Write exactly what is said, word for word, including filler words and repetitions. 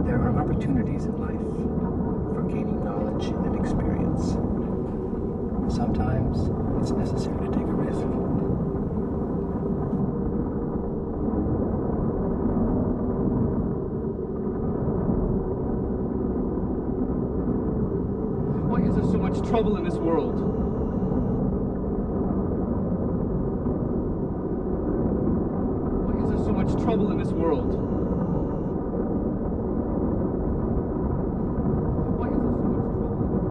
There are opportunities in life for gaining knowledge and experience. Sometimes it's necessary to take a risk. Why is there so much trouble in this world? Why is there so much trouble in this world?